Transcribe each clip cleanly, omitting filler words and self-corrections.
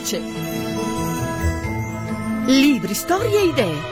Alice. Libri, storie e idee.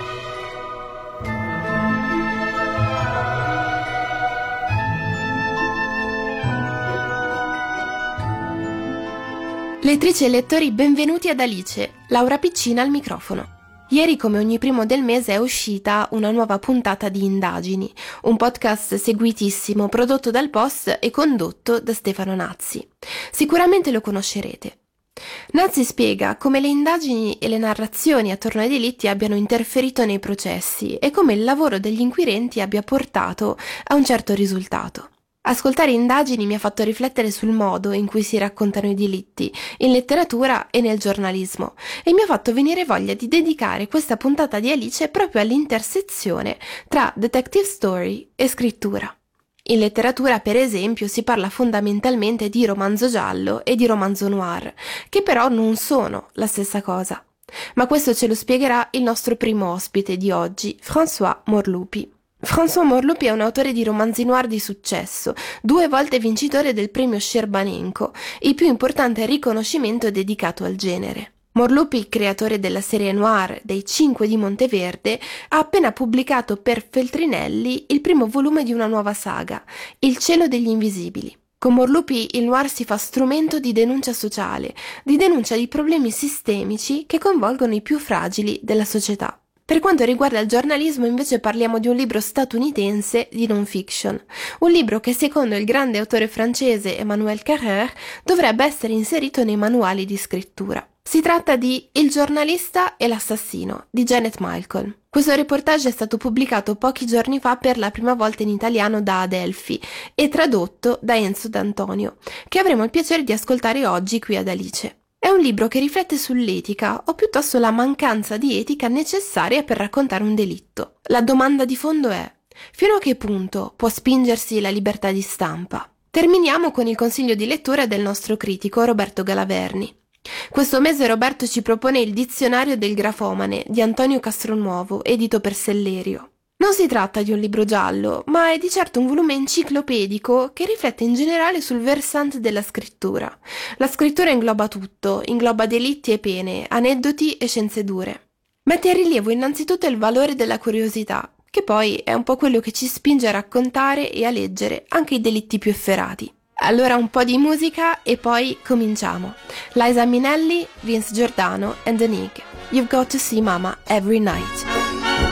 Lettrici e lettori, benvenuti ad Alice, Laura Piccina al microfono. Ieri, come ogni primo del mese, è uscita una nuova puntata di Indagini, un podcast seguitissimo prodotto dal Post e condotto da Stefano Nazzi. Sicuramente lo conoscerete. Nazzi spiega come le indagini e le narrazioni attorno ai delitti abbiano interferito nei processi e come il lavoro degli inquirenti abbia portato a un certo risultato. Ascoltare Indagini mi ha fatto riflettere sul modo in cui si raccontano i delitti, in letteratura e nel giornalismo, e mi ha fatto venire voglia di dedicare questa puntata di Alice proprio all'intersezione tra detective story e scrittura. In letteratura, per esempio, si parla fondamentalmente di romanzo giallo e di romanzo noir, che però non sono la stessa cosa. Ma questo ce lo spiegherà il nostro primo ospite di oggi, François Morlupi. François Morlupi è un autore di romanzi noir di successo, 2 volte vincitore del premio Scerbanenko, il più importante riconoscimento dedicato al genere. Morlupi, creatore della serie noir dei 5 di Monteverde, ha appena pubblicato per Feltrinelli il primo volume di una nuova saga, Il cielo degli invisibili. Con Morlupi il noir si fa strumento di denuncia sociale, di denuncia di problemi sistemici che coinvolgono i più fragili della società. Per quanto riguarda il giornalismo, invece, parliamo di un libro statunitense di non-fiction, un libro che secondo il grande autore francese Emmanuel Carrère dovrebbe essere inserito nei manuali di scrittura. Si tratta di Il giornalista e l'assassino di Janet Malcolm. Questo reportage è stato pubblicato pochi giorni fa per la prima volta in italiano da Adelphi e tradotto da Enzo D'Antonio, che avremo il piacere di ascoltare oggi qui ad Alice. È un libro che riflette sull'etica, o piuttosto la mancanza di etica necessaria per raccontare un delitto. La domanda di fondo è: fino a che punto può spingersi la libertà di stampa? Terminiamo con il consiglio di lettura del nostro critico Roberto Galaverni. Questo mese Roberto ci propone il Dizionario del grafomane di Antonio Castronuovo, edito per Sellerio. Non si tratta di un libro giallo, ma è di certo un volume enciclopedico che riflette in generale sul versante della scrittura. La scrittura ingloba tutto, ingloba delitti e pene, aneddoti e scienze dure. Mette a rilievo innanzitutto il valore della curiosità, che poi è un po' quello che ci spinge a raccontare e a leggere anche i delitti più efferati. Allora un po' di musica e poi cominciamo. Liza Minnelli, Vince Giordano and The Nig. You've got to see Mama every night.